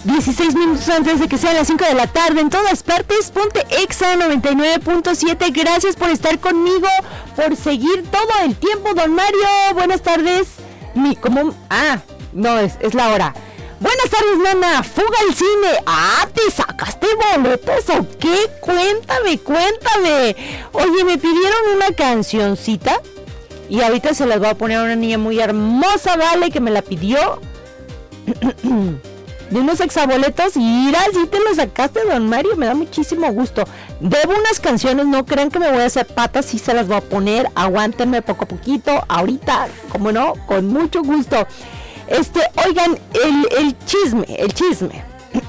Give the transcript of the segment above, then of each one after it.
16 minutos antes de que sean las 5 de la tarde, en todas partes, ponte Exa 99.7. Gracias por estar conmigo, por seguir todo el tiempo, don Mario. Buenas tardes. No, es la hora. Buenas tardes, nana. Fuga al cine. ¿Te sacaste boletos o qué? Cuéntame. Oye, me pidieron una cancioncita y ahorita se las voy a poner a una niña muy hermosa, Vale, que me la pidió. De unos exaboletos, y mira, si te lo sacaste, don Mario, me da muchísimo gusto. Debo unas canciones, no crean que me voy a hacer patas, sí se las voy a poner, aguántenme poco a poquito, ahorita, como no, con mucho gusto. Oigan, el chisme.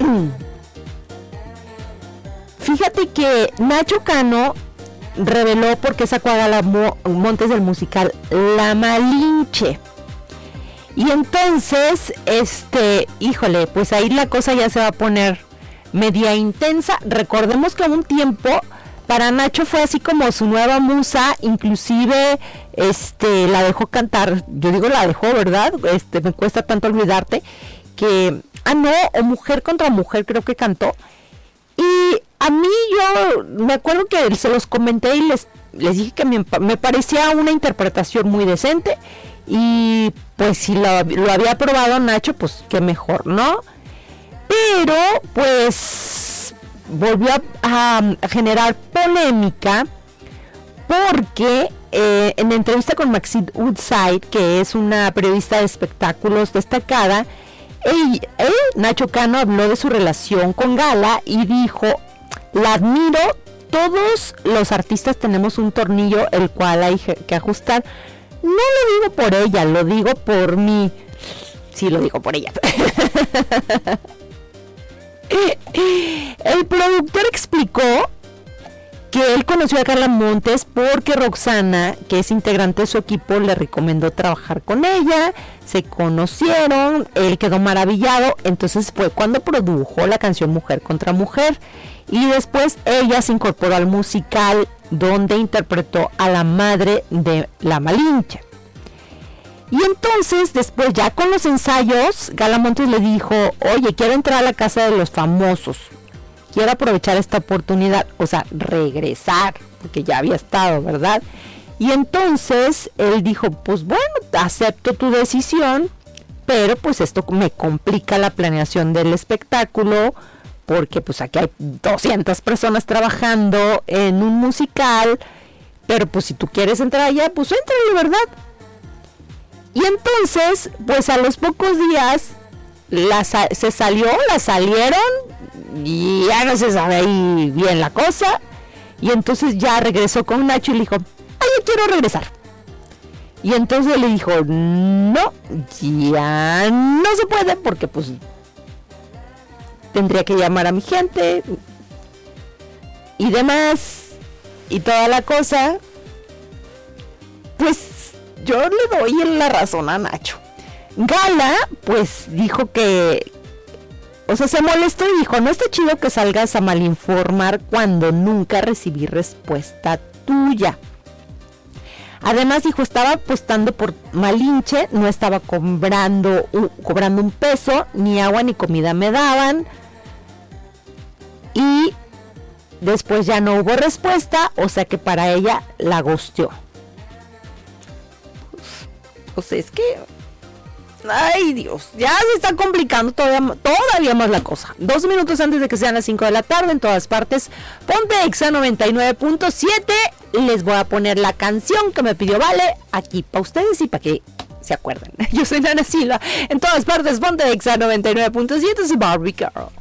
Fíjate que Nacho Cano reveló por qué sacó a Gala Montes del musical La Malinche. Y entonces, híjole, pues ahí la cosa ya se va a poner media intensa. Recordemos que un tiempo para Nacho fue así como su nueva musa, inclusive la dejó cantar. Yo digo la dejó, ¿verdad? Me cuesta tanto olvidarte que o Mujer contra Mujer creo que cantó. Y a mí yo me acuerdo que se los comenté y les dije que me parecía una interpretación muy decente. Y pues si lo había probado Nacho, pues qué mejor, ¿no? Pero pues volvió a generar polémica porque en entrevista con Maxine Woodside, que es una periodista de espectáculos destacada, Nacho Cano habló de su relación con Gala y dijo: la admiro, todos los artistas tenemos un tornillo el cual hay que ajustar. No lo digo por ella, lo digo por mí. Sí, lo digo por ella. El productor explicó que él conoció a Carla Montes porque Roxana, que es integrante de su equipo, le recomendó trabajar con ella. Se conocieron, él quedó maravillado. Entonces fue cuando produjo la canción Mujer contra Mujer. Y después ella se incorporó al musical donde interpretó a la madre de La Malinche. Y entonces, después ya con los ensayos, Gala Montes le dijo: oye, quiero entrar a la casa de los famosos, quiero aprovechar esta oportunidad, o sea, regresar, porque ya había estado, ¿verdad? Y entonces él dijo: pues bueno, acepto tu decisión, pero pues esto me complica la planeación del espectáculo, porque pues aquí hay 200 personas trabajando en un musical, pero pues si tú quieres entrar allá, pues entra, ¿verdad? Y entonces, pues a los pocos días salieron y ya no se sabe ahí bien la cosa. Y entonces ya regresó con Nacho y le dijo: yo quiero regresar. Y entonces le dijo: no, ya no se puede, porque pues tendría que llamar a mi gente y demás y toda la cosa. Pues yo le doy la razón a Nacho. Gala pues dijo que, o sea, se molestó y dijo: no está chido que salgas a malinformar cuando nunca recibí respuesta tuya. Además dijo: estaba apostando por Malinche, no estaba cobrando un peso, ni agua ni comida me daban. Y después ya no hubo respuesta, o sea que para ella la ghosteó. Pues es que, ay Dios, ya se está complicando todavía más la cosa. 2 minutos antes de que sean las 5 de la tarde, en todas partes, ponte Exa 99.7. Les voy a poner la canción que me pidió Vale aquí para ustedes y para que se acuerden. Yo soy Nana Silva, en todas partes, ponte Exa 99.7, es Barbie Girl.